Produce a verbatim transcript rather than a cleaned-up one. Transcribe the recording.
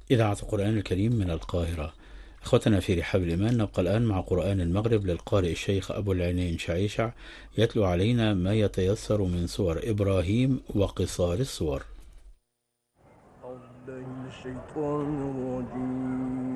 إذاعة القرآن الكريم من القاهرة. أخوتنا في رحاب الإيمان، نبقى الآن مع قرآن المغرب للقارئ الشيخ أبو العينين شعيشع، يتلو علينا ما يتيسر من سور إبراهيم وقصار السور. أعوذ بالله من الشيطان الرجيم.